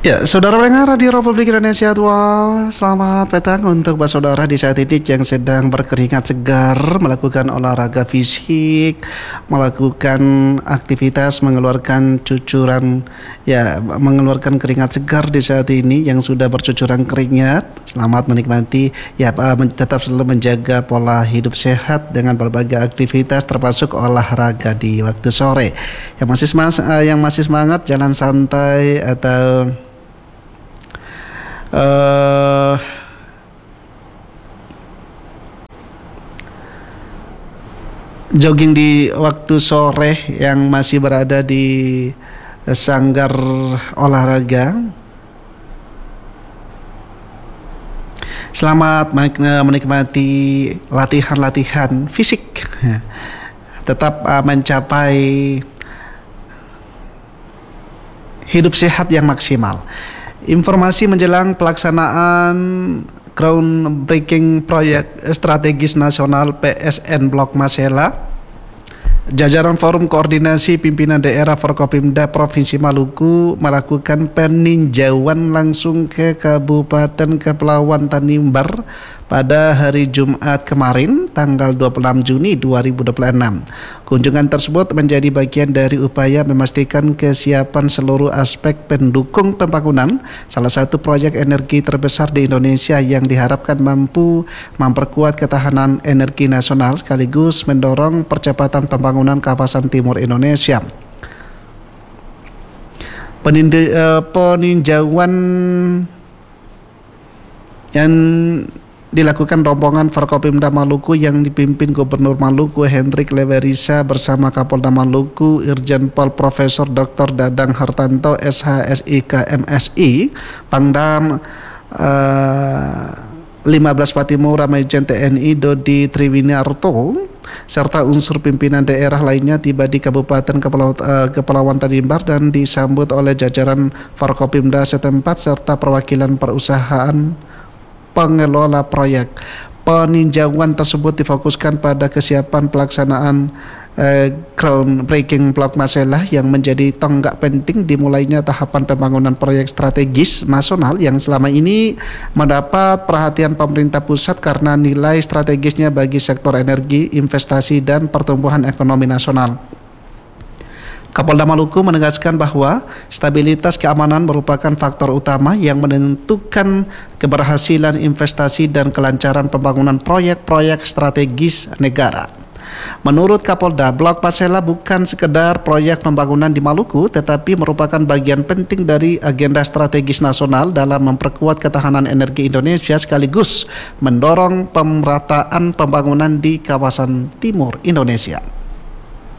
Ya, saudara pendengar Radio Republik Indonesia Dual, selamat petang untuk saudara di saat ini yang sedang berkeringat segar, melakukan olahraga fisik, melakukan aktivitas, mengeluarkan cucuran, mengeluarkan keringat segar di saat ini yang sudah bercucuran keringat. Selamat menikmati, tetap selalu menjaga pola hidup sehat dengan berbagai aktivitas termasuk olahraga di waktu sore. Yang masih semangat jalan santai atau jogging di waktu sore yang masih berada di sanggar olahraga. Selamat menikmati latihan-latihan fisik. Tetap mencapai hidup sehat yang maksimal. Informasi menjelang pelaksanaan groundbreaking proyek strategis nasional PSN Blok Masela, jajaran Forum Koordinasi Pimpinan Daerah Forkopimda Provinsi Maluku melakukan peninjauan langsung ke Kabupaten Kepulauan Tanimbar pada hari Jumat kemarin, tanggal 26 Juni 2026. Kunjungan tersebut menjadi bagian dari upaya memastikan kesiapan seluruh aspek pendukung pembangunan salah satu proyek energi terbesar di Indonesia yang diharapkan mampu memperkuat ketahanan energi nasional sekaligus mendorong percepatan pembangunan kawasan timur Indonesia. Peninjauan yang dilakukan rombongan Forkopimda Maluku yang dipimpin Gubernur Maluku Hendrik Lewerisa bersama Kapolda Maluku Irjen Pol Profesor Dr. Dadang Hartanto SHSIK MSI, Pangdam 15 Patimura Majen TNI Dodi Triwinarto serta unsur pimpinan daerah lainnya tiba di Kabupaten Kepulauan Tanimbar dan disambut oleh jajaran Forkopimda setempat serta perwakilan perusahaan pengelola proyek. Peninjauan tersebut difokuskan pada kesiapan pelaksanaan groundbreaking Blok Masela yang menjadi tonggak penting dimulainya tahapan pembangunan proyek strategis nasional yang selama ini mendapat perhatian pemerintah pusat karena nilai strategisnya bagi sektor energi, investasi, dan pertumbuhan ekonomi nasional. Kapolda Maluku menegaskan bahwa stabilitas keamanan merupakan faktor utama yang menentukan keberhasilan investasi dan kelancaran pembangunan proyek-proyek strategis negara. Menurut Kapolda, Blok Masela bukan sekedar proyek pembangunan di Maluku, tetapi merupakan bagian penting dari agenda strategis nasional dalam memperkuat ketahanan energi Indonesia sekaligus mendorong pemerataan pembangunan di kawasan timur Indonesia.